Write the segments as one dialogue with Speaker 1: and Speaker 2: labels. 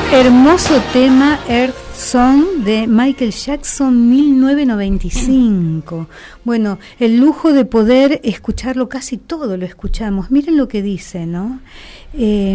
Speaker 1: Hermoso tema, Earth Song de Michael Jackson, 1995. Bueno, el lujo de poder escucharlo, casi todo lo escuchamos. Miren lo que dice, ¿no? Y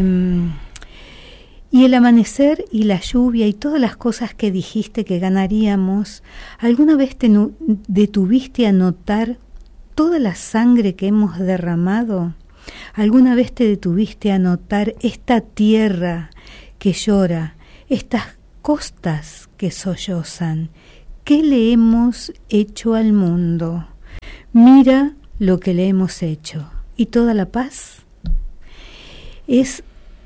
Speaker 1: el amanecer y la lluvia y todas las cosas que dijiste que ganaríamos, ¿alguna vez te detuviste a notar toda la sangre que hemos derramado? ¿Alguna vez te detuviste a notar esta tierra que llora, estas costas que sollozan? ¿Qué le hemos hecho al mundo? Mira lo que le hemos hecho. ¿Y toda la paz? Es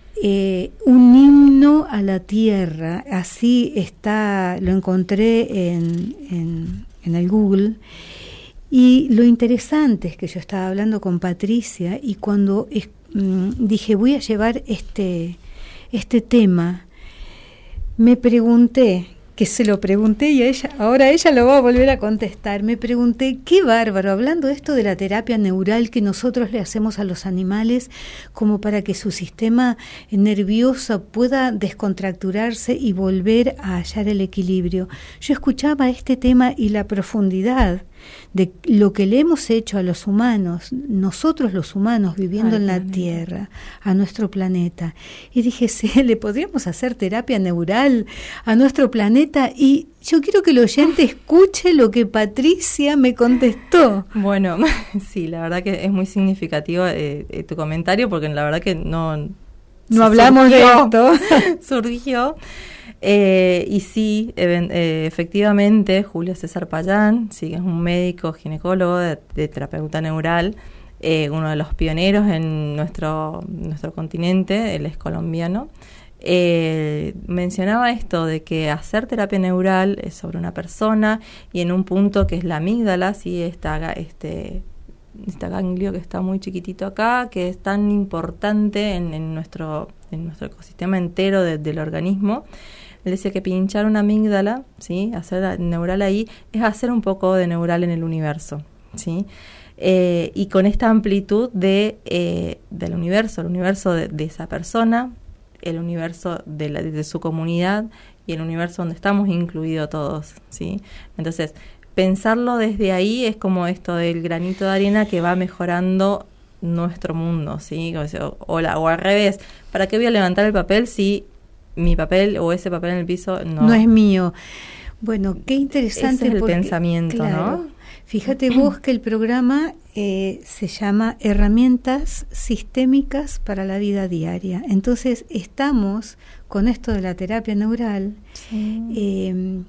Speaker 1: un himno a la tierra. Así está, lo encontré en el Google. Y lo interesante es que yo estaba hablando con Patricia y cuando dije voy a llevar este tema, me pregunté, que se lo pregunté y ahora ella lo va a volver a contestar, me pregunté, qué bárbaro, hablando esto de la terapia neural que nosotros le hacemos a los animales como para que su sistema nervioso pueda descontracturarse y volver a hallar el equilibrio. Yo escuchaba este tema y la profundidad de lo que le hemos hecho a los humanos, nosotros los humanos viviendo en la Tierra, a nuestro planeta. Y dije, sí, le podríamos hacer terapia neural a nuestro planeta. Y yo quiero que el oyente escuche lo que Patricia me contestó.
Speaker 2: Bueno, sí, la verdad que es muy significativo tu comentario, porque la verdad que no
Speaker 1: hablamos de esto.
Speaker 2: Surgió. Y sí, efectivamente, Julio César Payán, sí, es un médico ginecólogo de terapeuta neural, uno de los pioneros en nuestro continente, él es colombiano. Mencionaba esto de que hacer terapia neural es sobre una persona y en un punto que es la amígdala, sí, este ganglio que está muy chiquitito acá, que es tan importante en nuestro ecosistema entero del organismo. Él decía que pinchar una amígdala, ¿sí?, hacer neural ahí, es hacer un poco de neural en el universo, ¿sí? Y con esta amplitud del universo, el universo de esa persona, el universo de su comunidad y el universo donde estamos incluidos todos, ¿sí? Entonces, pensarlo desde ahí es como esto del granito de arena que va mejorando nuestro mundo, ¿sí? O al revés, ¿para qué voy a levantar el papel si mi papel o ese papel en el piso no
Speaker 1: es mío? Bueno, qué interesante.
Speaker 2: Ese es el pensamiento, claro, ¿no?
Speaker 1: Fíjate vos que el programa se llama Herramientas Sistémicas para la Vida Diaria. Entonces estamos con esto de la terapia neural, sí,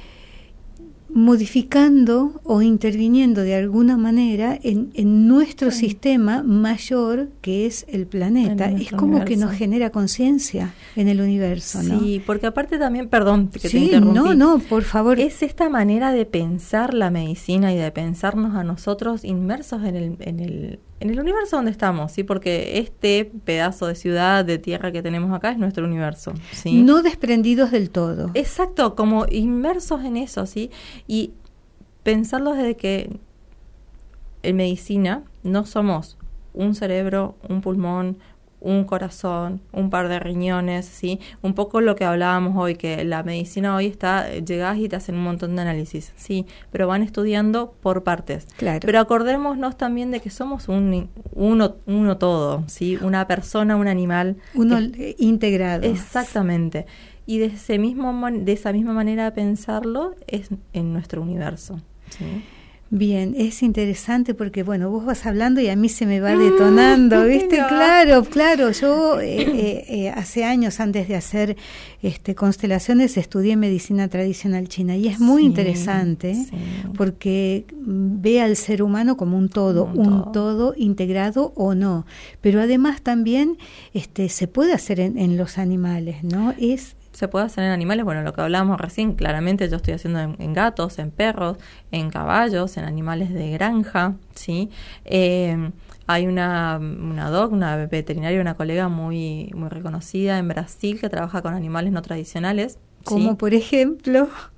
Speaker 1: modificando o interviniendo de alguna manera en nuestro sistema mayor que es el planeta. Es como universo, que nos genera conciencia en el universo, ¿no?
Speaker 2: Sí, porque aparte también, perdón que
Speaker 1: sí,
Speaker 2: te interrumpí.
Speaker 1: No, por favor.
Speaker 2: Es esta manera de pensar la medicina y de pensarnos a nosotros inmersos en el universo donde estamos, ¿sí? Porque este pedazo de ciudad, de tierra que tenemos acá es nuestro universo, ¿sí?
Speaker 1: No desprendidos del todo.
Speaker 2: Exacto, como inmersos en eso, ¿sí? Y pensarlo desde que en medicina no somos un cerebro, un pulmón, un corazón, un par de riñones, ¿sí? Un poco lo que hablábamos hoy, que la medicina hoy llegás y te hacen un montón de análisis, sí, pero van estudiando por partes.
Speaker 1: Claro.
Speaker 2: Pero acordémonos también de que somos uno todo, ¿sí? Una persona, un animal.
Speaker 1: Uno integrado.
Speaker 2: Exactamente. Y de esa misma manera de pensarlo es en nuestro universo, ¿sí?
Speaker 1: Bien, es interesante porque, bueno, vos vas hablando y a mí se me va detonando, ¿viste? Claro, yo hace años, antes de hacer constelaciones, estudié medicina tradicional china y es muy interesante, sí, porque ve al ser humano como un todo integrado o no, pero además también se puede hacer en los animales, ¿no?
Speaker 2: Se puede hacer en animales, bueno, lo que hablábamos recién, claramente yo estoy haciendo en gatos, en perros, en caballos, en animales de granja, ¿sí? Hay una veterinaria, una colega muy, muy reconocida en Brasil que trabaja con animales no tradicionales.
Speaker 1: Como
Speaker 2: ¿sí?
Speaker 1: por ejemplo.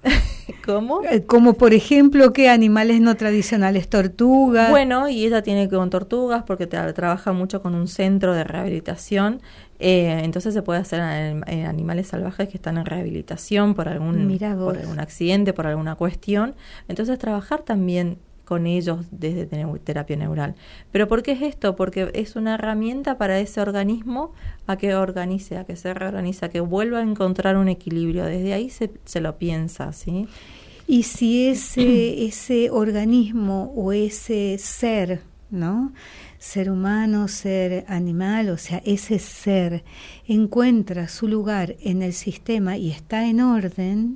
Speaker 2: ¿Cómo?
Speaker 1: Como por ejemplo, ¿qué animales no tradicionales? ¿Tortugas?
Speaker 2: Bueno, y ella tiene que con tortugas porque trabaja mucho con un centro de rehabilitación, entonces se puede hacer en animales salvajes que están en rehabilitación por algún accidente, por alguna cuestión. Entonces trabajar también con ellos desde terapia neural. ¿Pero por qué es esto? Porque es una herramienta para ese organismo a que organice, a que se reorganice, a que vuelva a encontrar un equilibrio. Desde ahí se lo piensa, ¿sí?
Speaker 1: Y si ese organismo o ese ser, ¿no? Ser humano, ser animal, o sea, ese ser encuentra su lugar en el sistema y está en orden,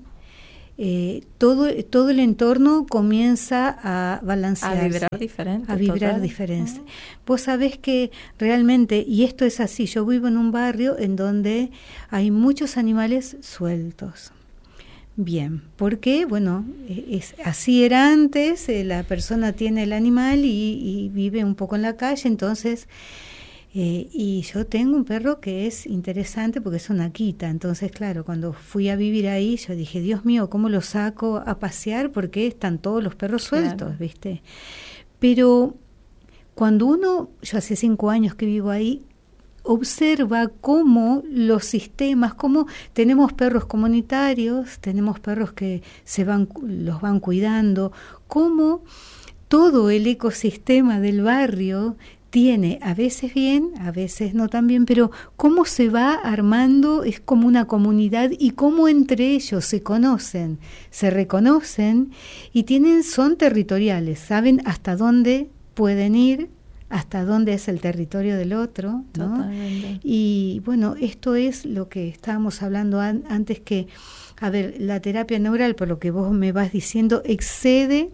Speaker 1: todo el entorno comienza a balancearse,
Speaker 2: a vibrar diferente.
Speaker 1: A vibrar diferente. Vos sabés que realmente, y esto es así, yo vivo en un barrio en donde hay muchos animales sueltos. Bien, porque bueno, así era antes, la persona tiene el animal y vive un poco en la calle, entonces, y yo tengo un perro que es interesante porque es una Akita, entonces claro, cuando fui a vivir ahí, yo dije, Dios mío, ¿cómo lo saco a pasear? Porque están todos los perros sueltos, claro. ¿Viste? Pero cuando yo hace 5 años que vivo ahí, observa cómo los sistemas, cómo tenemos perros comunitarios, tenemos perros que los van cuidando, cómo todo el ecosistema del barrio tiene, a veces bien, a veces no tan bien, pero cómo se va armando, es como una comunidad y cómo entre ellos se conocen, se reconocen y son territoriales, saben hasta dónde pueden ir, hasta dónde es el territorio del otro, ¿no?
Speaker 2: Totalmente.
Speaker 1: Y bueno, esto es lo que estábamos hablando antes, que, a ver, la terapia neural, por lo que vos me vas diciendo, excede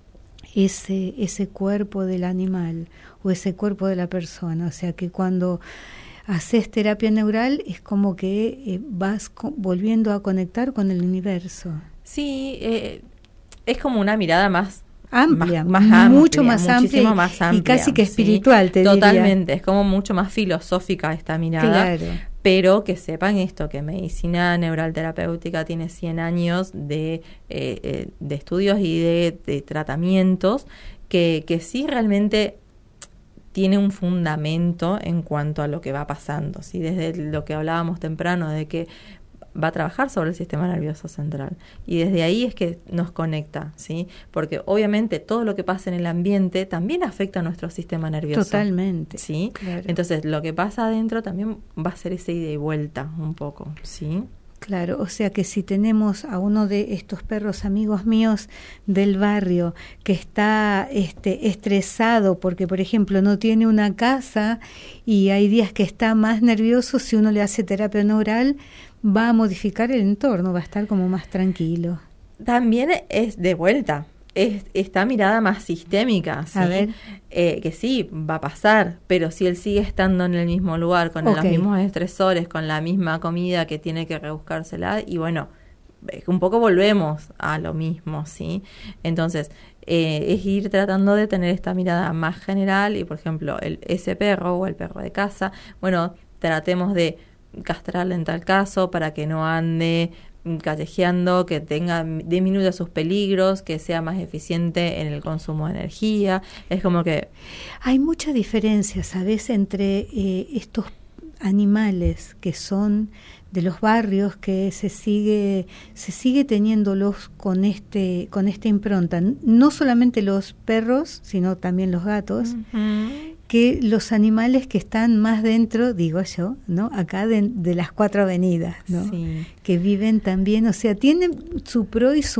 Speaker 1: ese cuerpo del animal o ese cuerpo de la persona, o sea que cuando haces terapia neural es como que vas volviendo a conectar con el universo.
Speaker 2: Sí, es como una mirada más
Speaker 1: amplia,
Speaker 2: mucho
Speaker 1: más amplia,
Speaker 2: más amplia
Speaker 1: y casi que espiritual,
Speaker 2: sí, totalmente, es como mucho más filosófica esta mirada,
Speaker 1: claro.
Speaker 2: Pero que sepan esto, que medicina neural terapéutica tiene 100 años de estudios y de tratamientos que sí realmente tiene un fundamento en cuanto a lo que va pasando, ¿sí? Desde lo que hablábamos temprano, de que va a trabajar sobre el sistema nervioso central y desde ahí es que nos conecta, ¿sí? Porque obviamente todo lo que pasa en el ambiente también afecta a nuestro sistema nervioso.
Speaker 1: Totalmente.
Speaker 2: ¿Sí?
Speaker 1: Claro.
Speaker 2: Entonces lo que pasa adentro también va a ser ese ida y vuelta un poco, ¿sí?
Speaker 1: Claro, o sea que si tenemos a uno de estos perros amigos míos del barrio que está estresado porque, por ejemplo, no tiene una casa y hay días que está más nervioso, si uno le hace terapia neural, va a modificar el entorno, va a estar como más tranquilo.
Speaker 2: También es de vuelta, esta mirada más sistémica, ¿sí?
Speaker 1: A ver.
Speaker 2: Que sí, va a pasar, pero si él sigue estando en el mismo lugar, con los mismos estresores, con la misma comida que tiene que rebuscársela, y bueno, un poco volvemos a lo mismo, ¿sí? Entonces, es ir tratando de tener esta mirada más general y, por ejemplo, ese perro o el perro de casa, bueno, tratemos de castrarle en tal caso para que no ande callejeando, que disminuya sus peligros, que sea más eficiente en el consumo de energía. Es como que
Speaker 1: hay mucha diferencia, ¿sabes?, entre estos animales que son de los barrios, que se sigue teniéndolos con esta impronta, no solamente los perros, sino también los gatos. Uh-huh. Que los animales que están más dentro, digo yo, ¿no? Acá de las 4 avenidas, ¿no?
Speaker 2: Sí.
Speaker 1: Que viven también, o sea, tienen su pro y su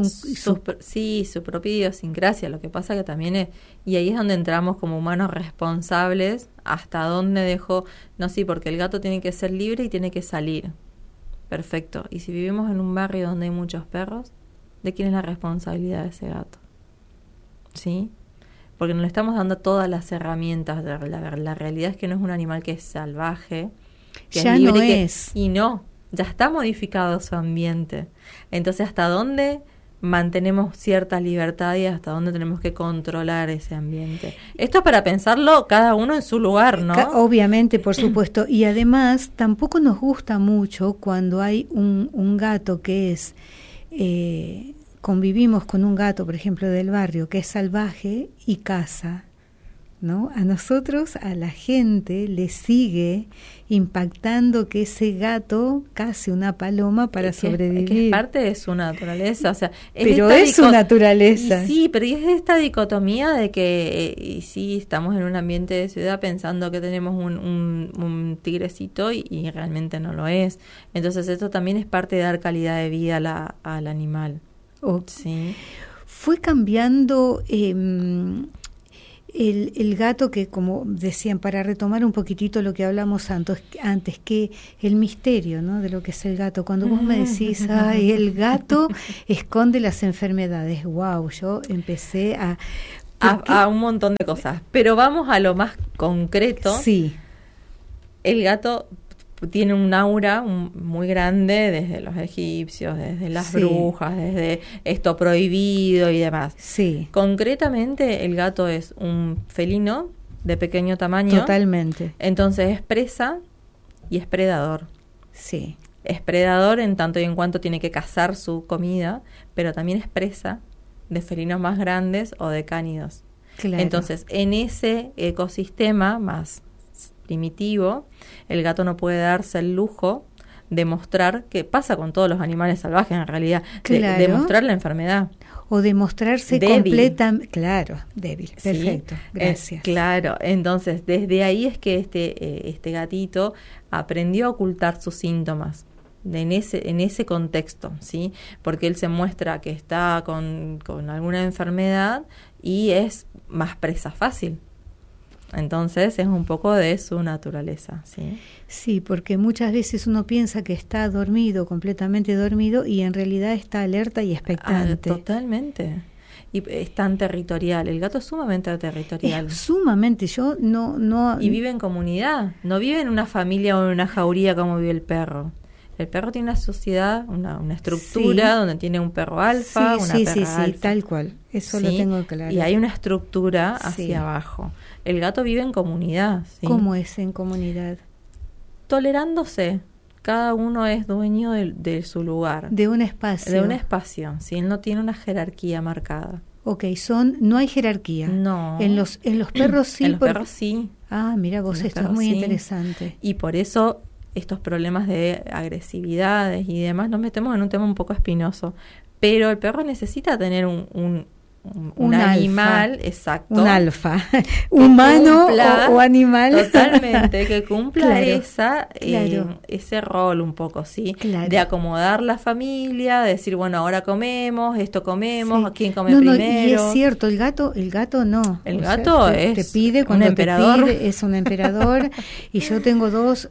Speaker 2: propia idiosincrasia. Lo que pasa que también es, y ahí es donde entramos como humanos responsables, hasta dónde dejo, no, sí, porque el gato tiene que ser libre y tiene que salir. Perfecto. Y si vivimos en un barrio donde hay muchos perros, ¿de quién es la responsabilidad de ese gato? ¿Sí? Porque no le estamos dando todas las herramientas. La realidad es que no es un animal que es salvaje, que
Speaker 1: ya
Speaker 2: es libre,
Speaker 1: no es.
Speaker 2: Y no, ya está modificado su ambiente. Entonces, ¿hasta dónde mantenemos cierta libertad y hasta dónde tenemos que controlar ese ambiente? Esto es para pensarlo cada uno en su lugar, ¿no?
Speaker 1: Obviamente, por supuesto. Y además, tampoco nos gusta mucho cuando hay un gato que es convivimos con un gato, por ejemplo, del barrio, que es salvaje y caza, ¿no? A nosotros, a la gente, le sigue impactando que ese gato case una paloma para sobrevivir.
Speaker 2: Que es parte de su naturaleza, o sea,
Speaker 1: pero es su naturaleza.
Speaker 2: Sí, pero es esta dicotomía de que y sí, estamos en un ambiente de ciudad pensando que tenemos un tigrecito y realmente no lo es. Entonces esto también es parte de dar calidad de vida al animal. Sí.
Speaker 1: Fue cambiando el gato, que como decían, para retomar un poquitito lo que hablamos antes, que el misterio, ¿no?, de lo que es el gato. Cuando vos me decís, ay, el gato esconde las enfermedades, wow, yo empecé a
Speaker 2: un montón de cosas, pero vamos a lo más concreto.
Speaker 1: Sí.
Speaker 2: El gato tiene un aura muy grande desde los egipcios, desde las brujas, desde esto prohibido y demás.
Speaker 1: Sí.
Speaker 2: Concretamente, el gato es un felino de pequeño tamaño.
Speaker 1: Totalmente.
Speaker 2: Entonces es presa y es predador.
Speaker 1: Sí.
Speaker 2: Es predador en tanto y en cuanto tiene que cazar su comida, pero también es presa de felinos más grandes o de cánidos.
Speaker 1: Claro.
Speaker 2: Entonces, en ese ecosistema más primitivo, el gato no puede darse el lujo de mostrar, que pasa con todos los animales salvajes en realidad,
Speaker 1: claro,
Speaker 2: de mostrar la enfermedad.
Speaker 1: O de mostrarse completamente... Claro, débil, perfecto, sí, gracias.
Speaker 2: Claro, entonces desde ahí es que este gatito aprendió a ocultar sus síntomas. En ese contexto, ¿sí? Porque él se muestra que está con alguna enfermedad y es más presa fácil. Entonces es un poco de su naturaleza, ¿sí? Sí,
Speaker 1: porque muchas veces uno piensa que está dormido, completamente dormido, y en realidad está alerta y expectante.
Speaker 2: Totalmente. Y es tan territorial. El gato es sumamente territorial.
Speaker 1: Es sumamente. Yo no.
Speaker 2: Y vive en comunidad. No vive en una familia o en una jauría como vive el perro. El perro tiene una sociedad, una estructura, donde tiene un perro alfa, una perra alfa.
Speaker 1: Sí, tal cual. Eso lo tengo claro.
Speaker 2: Y hay una estructura hacia abajo. El gato vive en comunidad. ¿Sí?
Speaker 1: ¿Cómo es en comunidad?
Speaker 2: Tolerándose. Cada uno es dueño de su lugar.
Speaker 1: De un espacio.
Speaker 2: De un espacio. ¿Sí? Él no tiene una jerarquía marcada.
Speaker 1: Ok, no hay jerarquía.
Speaker 2: No.
Speaker 1: En los perros sí.
Speaker 2: En los perros sí.
Speaker 1: Ah, mira vos, esto es muy interesante.
Speaker 2: Y por eso estos problemas de agresividades y demás, nos metemos en un tema un poco espinoso. Pero el perro necesita tener un animal,
Speaker 1: alfa,
Speaker 2: exacto.
Speaker 1: Un alfa, humano o animal.
Speaker 2: Totalmente, que cumpla ese rol un poco, ¿sí?
Speaker 1: Claro.
Speaker 2: De acomodar la familia, de decir, bueno, ahora comemos, esto comemos, ¿quién come primero?
Speaker 1: Y es cierto, el gato no.
Speaker 2: El gato
Speaker 1: te pide cuando
Speaker 2: un emperador.
Speaker 1: Te pide, es un emperador. Y yo tengo dos,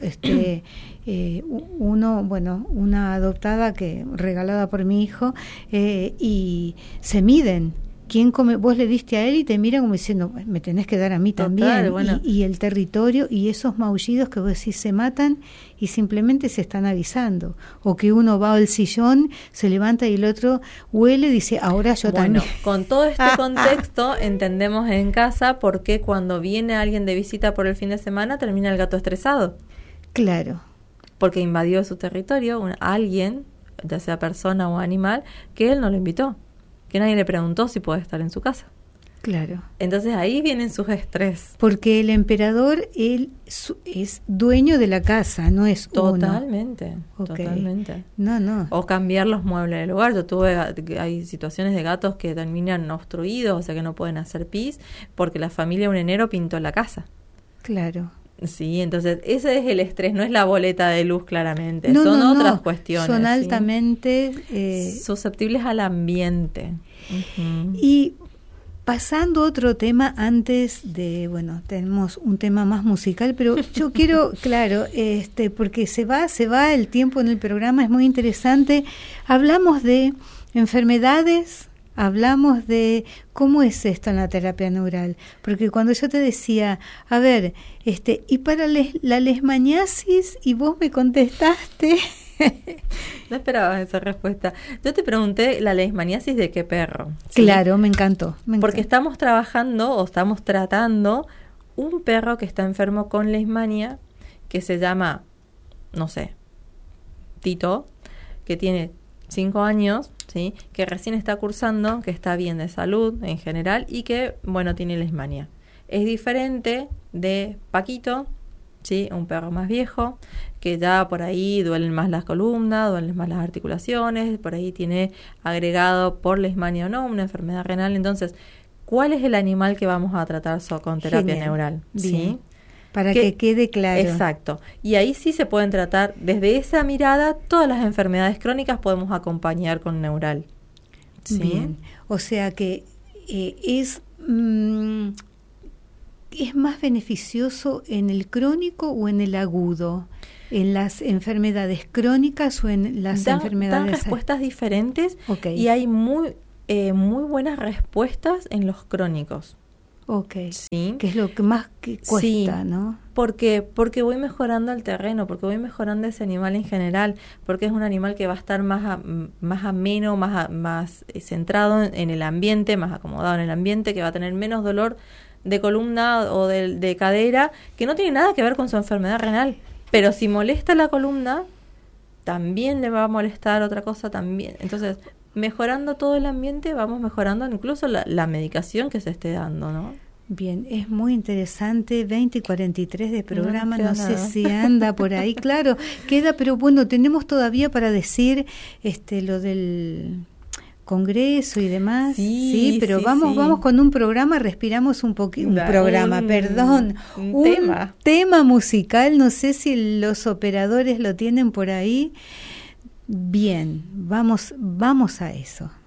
Speaker 1: una adoptada regalada por mi hijo, y se miden. ¿Quién come? Vos le diste a él y te mira como diciendo, me tenés que dar a mí también.
Speaker 2: Bueno.
Speaker 1: Y el territorio y esos maullidos que vos decís se matan y simplemente se están avisando. O que uno va al sillón, se levanta y el otro huele y dice, ahora yo también.
Speaker 2: Con todo este contexto entendemos en casa por qué cuando viene alguien de visita por el fin de semana termina el gato estresado.
Speaker 1: Claro.
Speaker 2: Porque invadió su territorio alguien, ya sea persona o animal, que él no lo invitó. Que nadie le preguntó si puede estar en su casa.
Speaker 1: Claro.
Speaker 2: Entonces ahí vienen sus estrés.
Speaker 1: Porque el emperador, él es dueño de la casa, no es
Speaker 2: totalmente,
Speaker 1: uno.
Speaker 2: Totalmente.
Speaker 1: No.
Speaker 2: O cambiar los muebles del lugar. Hay situaciones de gatos que terminan obstruidos, o sea que no pueden hacer pis, porque la familia un enero pintó la casa.
Speaker 1: Claro.
Speaker 2: Sí, entonces ese es el estrés, no es la boleta de luz claramente, son otras cuestiones.
Speaker 1: Son altamente
Speaker 2: susceptibles al ambiente. Uh-huh.
Speaker 1: Y pasando a otro tema antes de, tenemos un tema más musical, pero yo quiero, claro, porque se va el tiempo en el programa, es muy interesante. Hablamos de enfermedades. Hablamos de cómo es esto en la terapia neural, porque cuando yo te decía, a ver, y para la leishmaniasis, y vos me contestaste.
Speaker 2: No esperaba esa respuesta. Yo te pregunté la leishmaniasis de qué perro. ¿Sí?
Speaker 1: Claro, me encantó.
Speaker 2: Porque estamos trabajando o estamos tratando un perro que está enfermo con leishmania, que se llama, no sé, Tito, que tiene 5 años, ¿sí? Que recién está cursando, que está bien de salud en general y que, bueno, tiene leishmania. Es diferente de Paquito, ¿sí? Un perro más viejo, que ya por ahí duelen más las columnas, duelen más las articulaciones, por ahí tiene agregado por leishmania o no una enfermedad renal. Entonces, ¿cuál es el animal que vamos a tratar con terapia neural?
Speaker 1: Bien.
Speaker 2: ¿Sí?
Speaker 1: Para que quede claro.
Speaker 2: Exacto. Y ahí sí se pueden tratar, desde esa mirada, todas las enfermedades crónicas podemos acompañar con neural. ¿Sí?
Speaker 1: Bien. O sea que es más beneficioso en el crónico o en el agudo, en las enfermedades crónicas o en las enfermedades.
Speaker 2: Dan respuestas diferentes.
Speaker 1: Okay.
Speaker 2: Y hay muy buenas respuestas en los crónicos.
Speaker 1: Okay.
Speaker 2: Sí.
Speaker 1: Que es lo que más cuesta,
Speaker 2: sí,
Speaker 1: ¿no?
Speaker 2: Porque voy mejorando el terreno, porque voy mejorando ese animal en general, porque es un animal que va a estar más ameno, más centrado en el ambiente, más acomodado en el ambiente, que va a tener menos dolor de columna o de cadera, que no tiene nada que ver con su enfermedad renal. Pero si molesta la columna, también le va a molestar otra cosa también. Entonces, mejorando todo el ambiente, vamos mejorando incluso la medicación que se esté dando, ¿no?
Speaker 1: Bien, es muy interesante, 20 y 43 de programa, no sé
Speaker 2: nada.
Speaker 1: si anda por ahí, claro, queda, pero bueno, tenemos todavía para decir lo del Congreso y demás, sí, pero vamos con un programa, respiramos un poquito, un tema musical, no sé si los operadores lo tienen por ahí. Bien, vamos a eso.